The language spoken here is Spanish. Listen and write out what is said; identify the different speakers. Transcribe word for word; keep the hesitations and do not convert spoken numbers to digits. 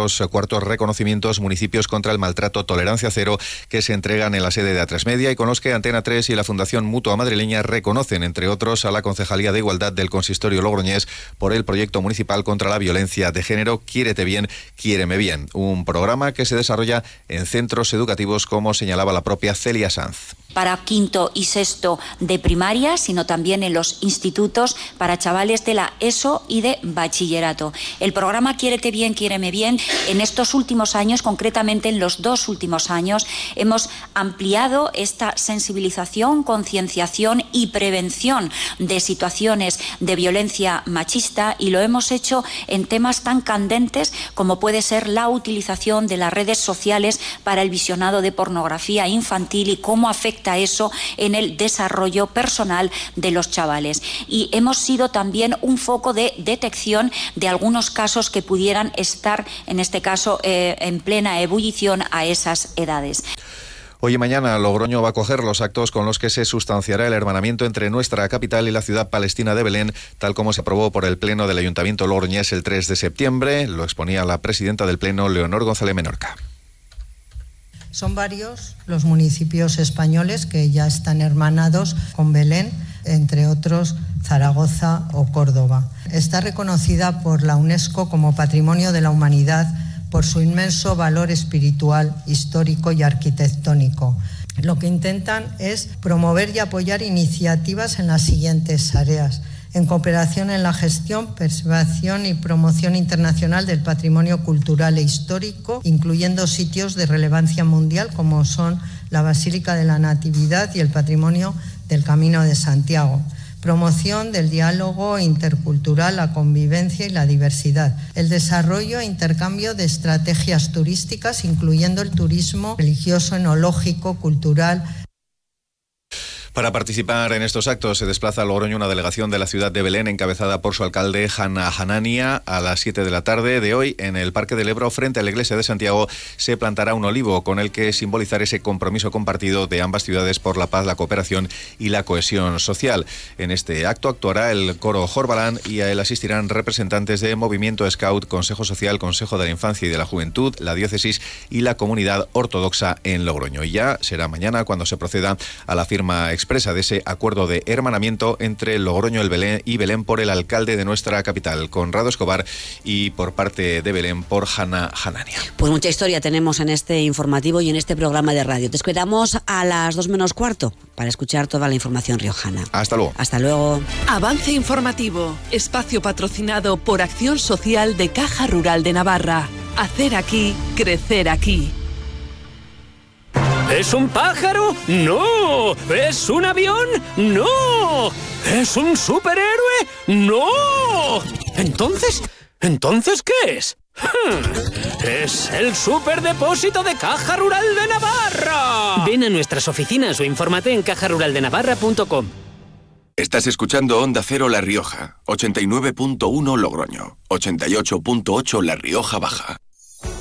Speaker 1: los cuartos reconocimientos Municipios contra el Maltrato Tolerancia Cero que se entregan en la sede de Atresmedia y con los que Antena tres y la Fundación Mutua Madrileña reconocen, entre otros, a la Concejalía de Igualdad del Consistorio Logroñés por el proyecto municipal contra la violencia de género Quiérete Bien, Quiéreme Bien, un programa que se desarrolla en centros educativos, como señalaba la propia Celia Sanz.
Speaker 2: Para quinto y sexto de primaria, sino también en los institutos para chavales de la ESO y de bachillerato. El programa Quiérete Bien, Quiéreme Bien, en estos últimos años, concretamente en los dos últimos años, hemos ampliado esta sensibilización, concienciación y prevención de situaciones de violencia machista, y lo hemos hecho en temas tan candentes como puede ser la utilización de las redes sociales para el visionado de pornografía infantil y cómo afecta eso en el desarrollo personal de los chavales. Y hemos sido también un foco de detección de algunos casos que pudieran estar, en este caso, eh, en plena ebullición a esas edades.
Speaker 1: Hoy y mañana Logroño va a acoger los actos con los que se sustanciará el hermanamiento entre nuestra capital y la ciudad palestina de Belén, tal como se aprobó por el Pleno del Ayuntamiento logroñés el tres de septiembre. Lo exponía la presidenta del Pleno, Leonor González Menorca.
Speaker 3: Son varios los municipios españoles que ya están hermanados con Belén, entre otros Zaragoza o Córdoba. Está reconocida por la UNESCO como Patrimonio de la Humanidad por su inmenso valor espiritual, histórico y arquitectónico. Lo que intentan es promover y apoyar iniciativas en las siguientes áreas: en cooperación en la gestión, preservación y promoción internacional del patrimonio cultural e histórico, incluyendo sitios de relevancia mundial como son la Basílica de la Natividad y el patrimonio del Camino de Santiago. Promoción del diálogo intercultural, la convivencia y la diversidad. El desarrollo e intercambio de estrategias turísticas, incluyendo el turismo religioso, enológico, cultural.
Speaker 1: Para participar en estos actos se desplaza a Logroño una delegación de la ciudad de Belén encabezada por su alcalde Hanna Hanania. A las siete de la tarde de hoy, en el Parque del Ebro, frente a la iglesia de Santiago, se plantará un olivo con el que simbolizar ese compromiso compartido de ambas ciudades por la paz, la cooperación y la cohesión social. En este acto actuará el coro Jorbalán y a él asistirán representantes de Movimiento Scout, Consejo Social, Consejo de la Infancia y de la Juventud, la Diócesis y la Comunidad Ortodoxa en Logroño. Y ya será mañana cuando se proceda a la firma expresa de ese acuerdo de hermanamiento entre Logroño el Belén y Belén por el alcalde de nuestra capital, Conrado Escobar, y por parte de Belén por Hanna Hanania.
Speaker 4: Pues mucha historia tenemos en este informativo y en este programa de radio. Te esperamos a las dos menos cuarto para escuchar toda la información riojana.
Speaker 1: Hasta luego.
Speaker 4: Hasta luego.
Speaker 5: Avance informativo, espacio patrocinado por Acción Social de Caja Rural de Navarra. Hacer aquí, crecer aquí.
Speaker 6: ¿Es un pájaro? ¡No! ¿Es un avión? ¡No! ¿Es un superhéroe? ¡No! ¿Entonces? ¿Entonces qué es? ¡Es el superdepósito de Caja Rural de Navarra! Ven a nuestras oficinas o infórmate en caja rural de navarra punto com.
Speaker 7: Estás escuchando Onda Cero La Rioja, ochenta y nueve punto uno Logroño, ochenta y ocho punto ocho La Rioja Baja.